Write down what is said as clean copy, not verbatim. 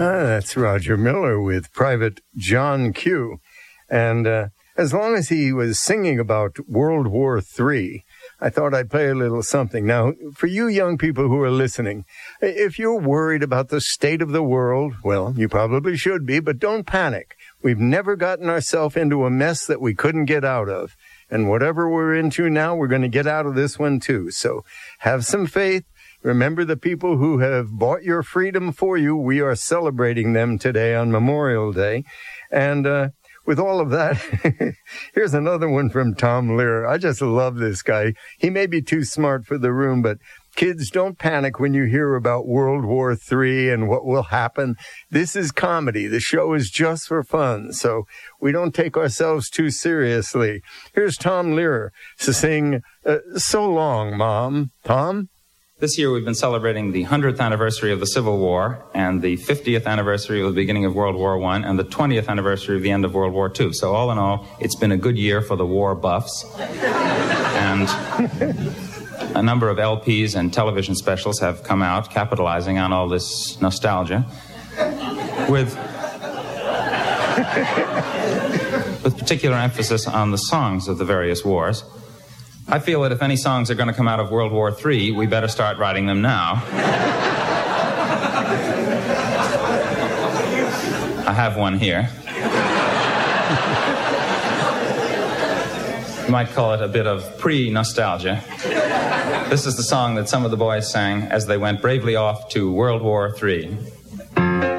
That's Roger Miller with Private John Q. And as long as he was singing about World War III, I thought I'd play a little something. Now, for you young people who are listening, if you're worried about the state of the world, well, you probably should be, but don't panic. We've never gotten ourselves into a mess that we couldn't get out of. And whatever we're into now, we're going to get out of this one too. So have some faith. Remember the people who have bought your freedom for you. We are celebrating them today on Memorial Day. And with all of that, here's another one from Tom Lehrer. I just love this guy. He may be too smart for the room, but kids, don't panic when you hear about World War III and what will happen. This is comedy. The show is just for fun, so we don't take ourselves too seriously. Here's Tom Lehrer to sing So Long, Mom. Tom? This year we've been celebrating the 100th anniversary of the Civil War and the 50th anniversary of the beginning of World War I and the 20th anniversary of the end of World War II. So all in all, it's been a good year for the war buffs. And a number of LPs and television specials have come out capitalizing on all this nostalgia with particular emphasis on the songs of the various wars. I feel that if any songs are going to come out of World War III, we better start writing them now. I have one here. You might call it a bit of pre-nostalgia. This is the song that some of the boys sang as they went bravely off to World War III.